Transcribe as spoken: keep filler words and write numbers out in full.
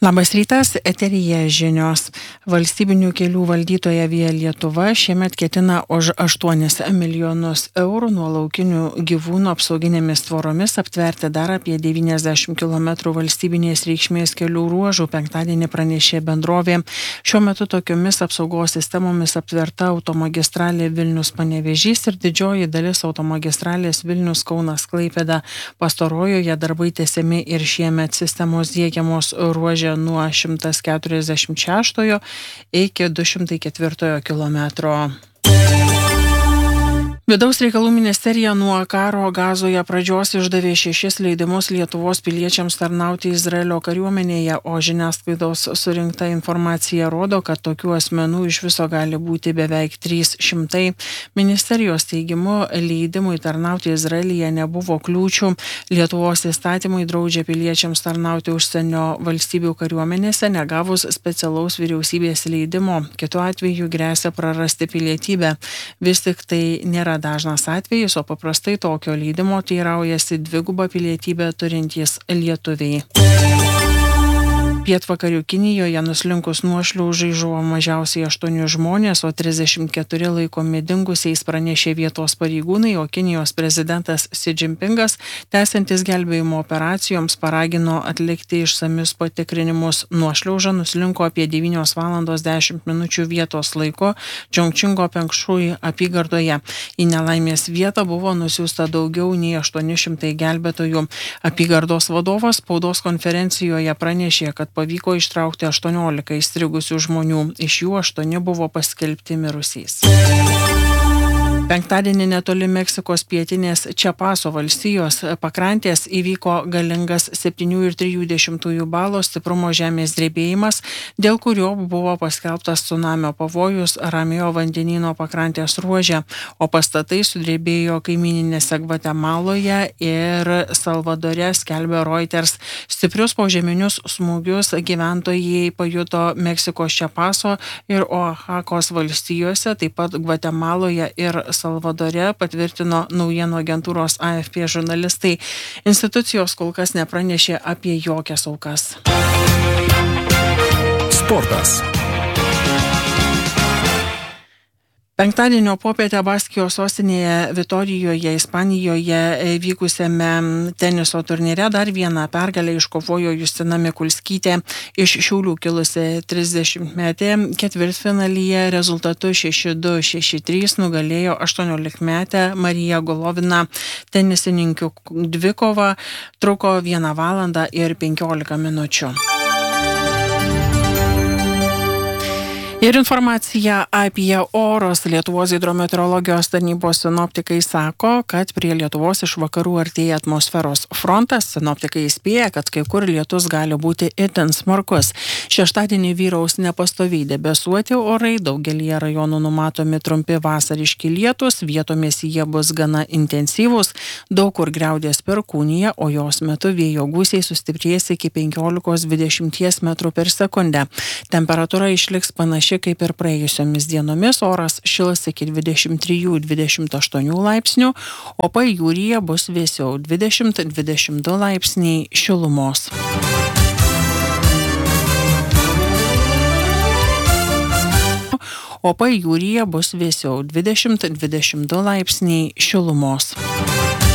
Labas rytas, eteryje žinios. Valstybinių kelių valdytoja Via Lietuva šiemet ketina už aštuonis milijonus eurų nuo laukinių gyvūnų apsauginėmis tvoromis aptverti dar apie devyniasdešimt kilometrų valstybinės reikšmės kelių ruožų, penktadienį pranešė bendrovė. Šiuo metu tokiomis apsaugos sistemomis aptverta automagistralė Vilnius-Panevėžys ir didžioji dalis automagistralės Vilnius-Kaunas-Klaipėda. Pastarojoje darbai tęsiami ir šiemet sistemos diegiamos ruože nuo šimtas keturiasdešimt šeštojo iki du šimtai ketvirtojo kilometro. Vidaus reikalų ministerija nuo karo Gazoje pradžios išdavė šešis leidimus Lietuvos piliečiams tarnauti Izraelio kariuomenėje, o žiniasklaidos surinkta informacija rodo, kad tokių asmenų iš viso gali būti beveik trys šimtai. Ministerijos teigimu, leidimui tarnauti Izraelyje nebuvo kliūčių. Lietuvos įstatymai draudžia piliečiams tarnauti užsienio valstybių kariuomenėse, negavus specialaus vyriausybės leidimo. Kitu atveju gresia prarasti pilietybę. Vis tik tai nėra dažnas atvejis, o paprastai tokio leidimo teiraujasi dvigubą pilietybę turintys lietuviai. Pietvakarių Kinijoje nuslinkus nuošliaužai žuvo mažiausiai aštuoni žmonės, o trisdešimt keturi laikomi dingusiais, pranešė vietos pareigūnai, o Kinijos prezidentas Xi Jinpingas, tęsiantis gelbėjimo operacijoms, paragino atlikti išsamius patikrinimus. Nuošliauža nuslinko apie devynios valandos dešimt minučių vietos laiko Čongčingo Pengšui apygardoje. Į nelaimės vietą buvo nusiųsta daugiau nei aštuoni šimtai gelbėtojų. Apygardos vadovas spaudos konferencijoje pranešė, kad pavyko ištraukti aštuoniolika įstrigusių žmonių, iš jų aštuoni buvo paskelbti mirusiais. Penktadienį netoli Meksikos pietinės Čiapaso valstijos pakrantės įvyko galingas septynių ir trijų dešimtųjų balo stiprumo žemės drebėjimas, dėl kurio buvo paskelbtas cunamio pavojus Ramiojo vandenyno pakrantės ruože, o pastatai sudrebėjo kaimyninėse Gvatemaloje ir Salvadore, skelbė Reuters. Stiprius požeminius smūgius gyventojai pajuto Meksikos Čiapaso ir Oaxakos valstijose, taip pat Gvatemaloje ir Salvadore, patvirtino naujienų agentūros A F P žurnalistai. Institucijos kol kas nepranešė apie jokias aukas. Sportas. Penktadienio popietę Baskijos sostinėje Vitorijoje, Ispanijoje vykusiame teniso turnyre dar vieną pergalę iškovojo Justina Mikulskytė. Iš Šiaulių kilusi trisdešimtmetė ketvirtfinalyje rezultatu šeši du šeši trys nugalėjo aštuoniolikmetę Mariją Goloviną. Tenisininkių dvikova truko vieną valandą ir penkiolika minučių. Ir informacija apie orus. Lietuvos hidrometeorologijos tarnybos sinoptikai sako, kad prie Lietuvos iš vakarų artėja atmosferos frontas. Sinoptikai įspėja, kad kai kur lietus gali būti itin smarkus. Šeštadienį vyraus nepastoviai debesuoti orai, daugelyje rajonų numatomi trumpi vasariški lietus, vietomis jie bus gana intensyvūs, daug kur griaudės perkūnija, o jos metu vėjo gūsiai sustiprės iki penkiolikos dvidešimt metrų per sekundę. Temperatūra išliks panaši kaip ir praėjusiomis dienomis, oras šils iki dvidešimt trijų dvidešimt aštuonių laipsnių, o pajūryje bus vėsiau dvidešimt dvidešimt du laipsniai šilumos. O pajūryje bus vėsiau dvidešimt dvidešimt du laipsniai šilumos.